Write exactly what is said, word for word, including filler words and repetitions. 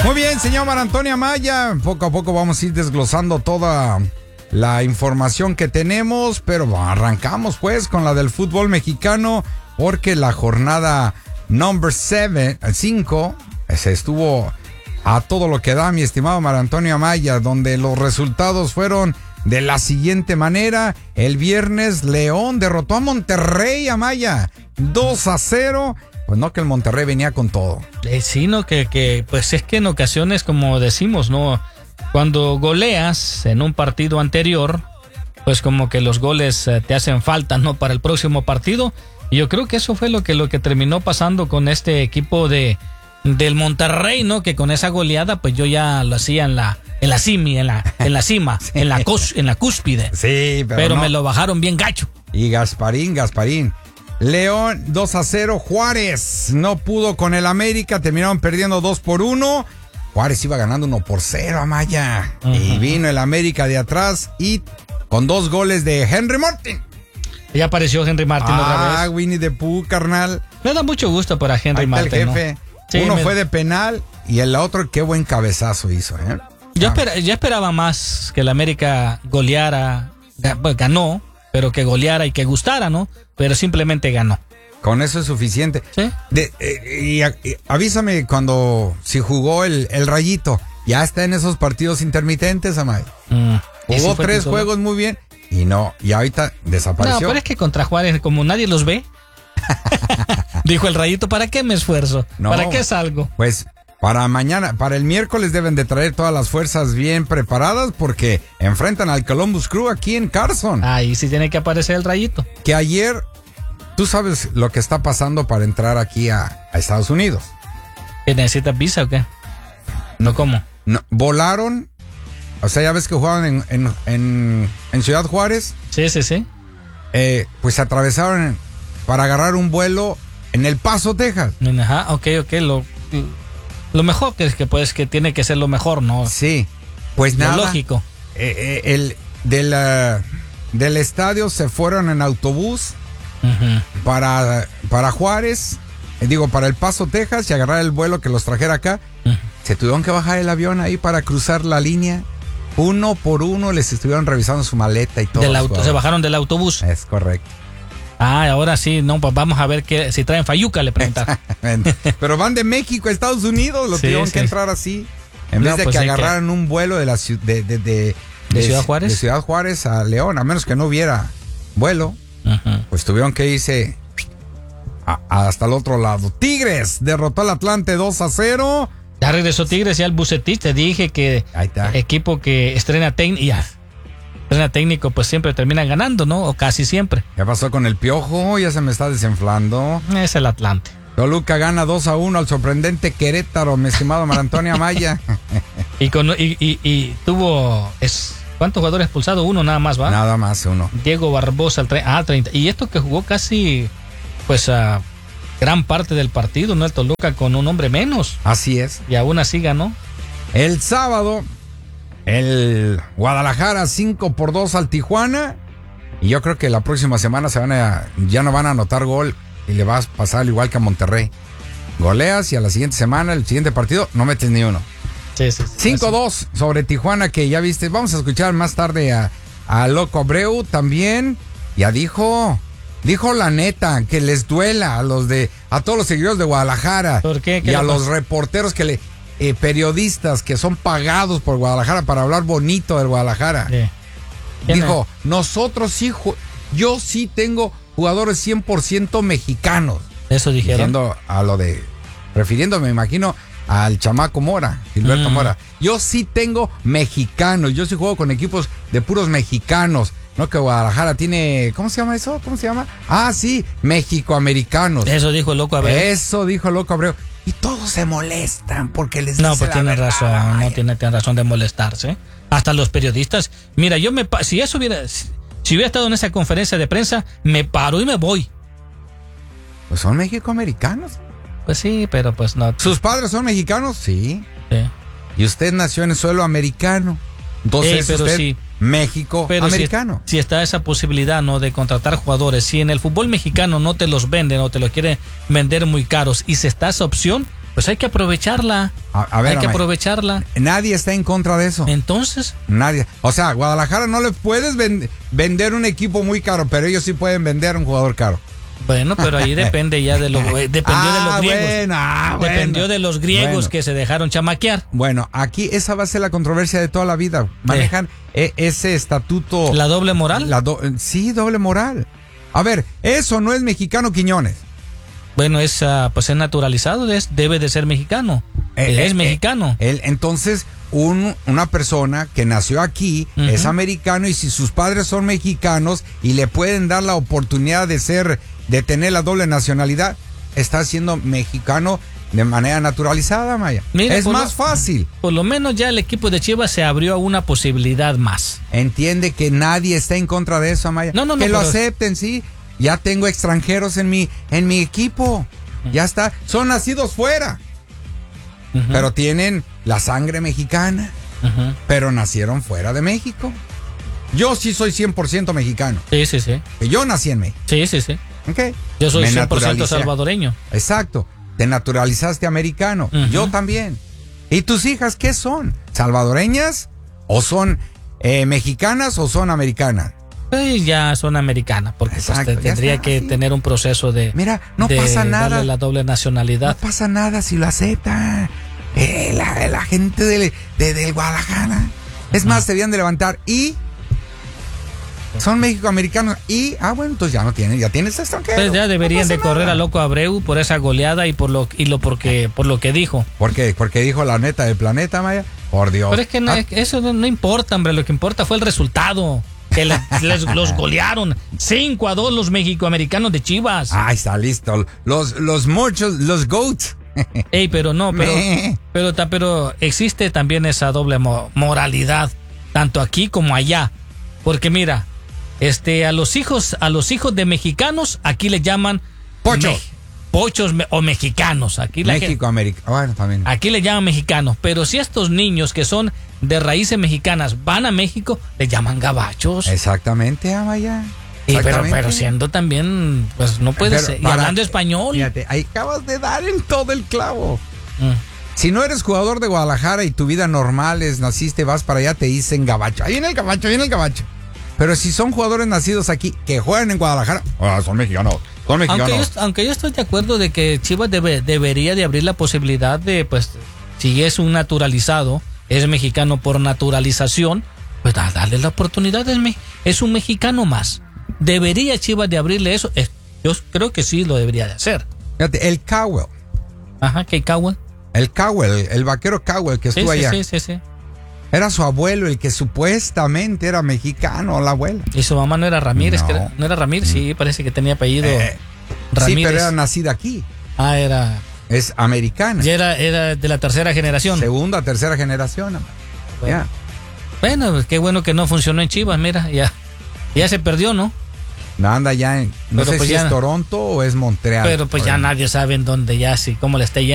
Muy bien, señor Marantonio Amaya. Poco a poco vamos a ir desglosando toda la información que tenemos, pero arrancamos pues con la del fútbol mexicano, porque la jornada number seven, cinco, se estuvo a todo lo que da, mi estimado Marantonio Amaya, donde los resultados fueron de la siguiente manera. El viernes, León derrotó a Monterrey, Amaya, dos a cero. Pues no, que el Monterrey venía con todo. Eh, sí, no, que, que pues es que en ocasiones, como decimos, ¿no? Cuando goleas en un partido anterior, pues como que los goles eh, te hacen falta, ¿no? Para el próximo partido. Y yo creo que eso fue lo que, lo que terminó pasando con este equipo de del Monterrey, ¿no? Que con esa goleada, pues yo ya lo hacía en la en la cima, en la en la cima, sí. en la cos, en la cúspide. Sí, pero, pero no. me lo bajaron bien gacho. Y Gasparín, Gasparín. León dos a cero, Juárez no pudo con el América, terminaron perdiendo dos por uno. Juárez iba ganando uno por cero, Amaya. Uh-huh. Y vino el América de atrás y con dos goles de Henry Martin. Ya apareció Henry Martin ah, otra vez. Ah, Winnie the Pooh, carnal. Me da mucho gusto para Henry Ahí Martin, el jefe. ¿no? Sí, Uno me... fue de penal y el otro, qué buen cabezazo hizo, ¿eh? Yo, espera, yo esperaba más que el América goleara, ganó, pero que goleara y que gustara, ¿no? Pero simplemente ganó. Con eso es suficiente. Sí. De, eh, y, y, avísame cuando, si jugó el, el Rayito. Ya está en esos partidos intermitentes, Amay. Mm. Jugó tres título? juegos muy bien y no, y ahorita desapareció. No, pero es que contra Juárez, como nadie los ve, dijo el Rayito, ¿para qué me esfuerzo? No, ¿para qué salgo? Pues para mañana, para el miércoles deben de traer todas las fuerzas bien preparadas porque enfrentan al Columbus Crew aquí en Carson. Ahí sí tiene que aparecer el Rayito. Que ayer, tú sabes lo que está pasando para entrar aquí a, a Estados Unidos. ¿Que necesitas visa o qué? ¿No cómo? No, volaron, o sea, ya ves que jugaban en, en, en, en Ciudad Juárez. Sí, sí, sí. Eh, pues se atravesaron para agarrar un vuelo en El Paso, Texas. Ajá, ok, ok, lo... Lo mejor que es que pues que tiene que ser lo mejor, ¿no? Sí, pues lo nada. Lógico. Eh, eh, el de la, del estadio se fueron en autobús uh-huh. para, para Juárez, eh, digo, para El Paso, Texas, y agarrar el vuelo que los trajera acá. Uh-huh. Se tuvieron que bajar el avión ahí para cruzar la línea. Uno por uno les estuvieron revisando su maleta y todo. Del auto, se bajaron del autobús. Es correcto. Ah, ahora sí, no, pues vamos a ver que si traen fayuca, le preguntaron. Pero van de México a Estados Unidos, lo sí, tuvieron sí. que entrar así. En no, vez de pues que agarraran que... un vuelo de la de, de, de, de, ¿De Ciudad Juárez? De Ciudad Juárez a León, a menos que no hubiera vuelo, uh-huh. pues tuvieron que irse a, a hasta el otro lado. Tigres derrotó al Atlante dos a cero. Ya regresó Tigres, ya el Bucetich, te dije que equipo que estrena técnico, estrena técnico, pues siempre termina ganando, ¿no? O casi siempre. ¿Qué pasó con el Piojo? Ya se me está desinflando. Es el Atlante. Toluca gana dos a uno al sorprendente Querétaro, mi estimado Marantonio Amaya. y, con, y, y, y tuvo... Es, ¿cuántos jugadores expulsados? Uno nada más, ¿va? Nada más, uno. Diego Barbosa, al tre- ah, treinta. Y esto que jugó casi, pues, a uh, gran parte del partido, ¿no? El Toluca con un hombre menos. Así es. Y aún así ganó. El sábado, el Guadalajara cinco por dos al Tijuana. Y yo creo que la próxima semana se van a, ya no van a anotar gol. Y le vas a pasar igual que a Monterrey. Goleas y a la siguiente semana, el siguiente partido, no metes ni uno. Sí, sí, sí, cinco dos sobre Tijuana, que ya viste. Vamos a escuchar más tarde a, a Loco Abreu también. Ya dijo, dijo la neta, que les duela a los de, a todos los seguidores de Guadalajara. ¿Por qué? ¿Qué y a le los pasa? reporteros que le, eh, periodistas que son pagados por Guadalajara para hablar bonito del Guadalajara. Sí. Dijo, es? nosotros sí, yo sí tengo jugadores cien por ciento mexicanos. Eso dijeron. Diciendo a lo de, refiriéndome, me imagino, al chamaco Mora, Gilberto mm. Mora. Yo sí tengo mexicanos, yo sí juego con equipos de puros mexicanos. No que Guadalajara tiene, ¿cómo se llama eso? ¿Cómo se llama? Ah, sí, mexicoamericanos. Eso dijo el Loco Abreu. Eso dijo el Loco Abreu. Y todos se molestan porque les No, dice pues la tiene verdad, razón, ay. no tiene, tiene razón de molestarse. Hasta los periodistas. Mira, yo me, si eso hubiera, si, si hubiera estado en esa conferencia de prensa, me paro y me voy. Pues son mexicoamericanos. Pues sí, pero pues no. ¿Sus padres son mexicanos? Sí. Sí. Y usted nació en el suelo americano. Entonces, eh, pero usted, sí. México pero americano. Si, si está esa posibilidad, ¿no? De contratar jugadores. Si en el fútbol mexicano no te los venden o te los quieren vender muy caros y si está esa opción, pues hay que aprovecharla. A, a ver, hay que Amaya, aprovecharla. nadie está en contra de eso. Entonces, Nadie. O sea, Guadalajara no le puedes ven- vender un equipo muy caro, pero ellos sí pueden vender un jugador caro. bueno, pero ahí depende ya de lo eh, dependió ah, de los griegos. Bueno, ah, bueno. Dependió de los griegos Bueno. que se dejaron chamaquear. Bueno, aquí esa va a ser la controversia de toda la vida. Manejan eh, ese estatuto. La doble moral. La do- sí, doble moral. A ver, eso no es mexicano, Quiñones. Bueno, es ah, pues es naturalizado, es, debe de ser mexicano. Eh, es eh, mexicano. eh, él, entonces, un, una persona que nació aquí Ujú. es americano y si sus padres son mexicanos y le pueden dar la oportunidad de ser, de tener la doble nacionalidad, está siendo mexicano de manera naturalizada, Maya. Mira, es por más lo- fácil. Por lo menos ya el equipo de Chivas se abrió a una posibilidad más. Entiende que nadie está en contra de eso, Maya. No, no, no, que lo pero- acepten, sí. Ya tengo extranjeros en mi, en mi equipo. Ya está. Son nacidos fuera, Ujú, pero tienen la sangre mexicana. ujú. Pero nacieron fuera de México. Yo sí soy cien por ciento mexicano. Sí, sí, sí. Que yo nací en México. Sí, sí, sí. ¿Ok? Yo soy Me cien por ciento naturalicé. salvadoreño. Exacto. Te naturalizaste americano. Ujú. Yo también. ¿Y tus hijas qué son? ¿Salvadoreñas? ¿O son eh, mexicanas o son americanas? Pues ya son americanas, porque pues, Exacto, te- ya tendría está, que sí. tener un proceso de, Mira, no de pasa nada. darle la doble No nacionalidad. pasa nada si lo aceptan. Eh, la, la gente del, de, del Guadalajara. Es más, se debían de levantar y son mexicoamericanos y, ah, bueno, entonces ya no tienen, ya tienes extranjero. Pues ya deberían No de pasa correr nada. a Loco Abreu por esa goleada y por lo y lo porque por lo que dijo. ¿Por qué? Porque dijo la neta del planeta, Maya. Por Dios. Pero es que no- Ah, es que eso no, no importa, hombre, lo que importa fue el resultado. Que le- les, los golearon cinco a dos los mexicoamericanos de Chivas. Ahí está listo. Los, los muchos, los goats. Ey, pero no, pero Me. pero, ta- pero existe también esa doble mo- moralidad, tanto aquí como allá. Porque mira, este a los hijos, a los hijos de mexicanos, aquí le llaman Pochos. me- pochos me- o mexicanos. Aquí la gente- México, América. Bueno, también. Aquí le llaman mexicanos, pero si estos niños que son de raíces mexicanas van a México, le llaman gabachos. Exactamente, Amaya. Y pero, Exactamente. pero siendo también, pues no puede Pero ser. Y para- hablando español. Fíjate, ahí acabas de dar en todo el clavo. Mm. Si no eres jugador de Guadalajara y tu vida normal es naciste, vas para allá, te dicen gabacho. Ahí viene el gabacho, viene el gabacho. Pero si son jugadores nacidos aquí que juegan en Guadalajara, ah, son mexicanos. Son mexicanos. Aunque yo, aunque yo estoy de acuerdo de que Chivas debe, debería de abrir la posibilidad de, pues, si es un naturalizado, es mexicano por naturalización, pues da- darle la oportunidad, es, me- es un mexicano más. Debería Chivas de abrirle eso. Es- yo creo que sí lo debería de hacer. Fíjate, el Cowell. Ajá, que Cowell. El Cowell, el, el vaquero Cowell que Sí, estuvo sí, allá. sí, sí, sí. Era su abuelo el que supuestamente era mexicano, la abuela. Y su mamá no era Ramírez, No. que era- no era Ramírez, sí, parece que tenía apellido Eh, Ramírez. Sí, pero era nacida aquí. Ah, era, Es americana. ya era, era de la tercera generación. Segunda, tercera generación. Bueno. Ya. Bueno, pues qué bueno que no funcionó en Chivas, mira, ya, ya se perdió, ¿no? No anda ya en. No Pero sé pues si ya- es Toronto o es Montreal. Pero pues ya Por ahí. nadie sabe en dónde ya, sí, cómo le está yendo.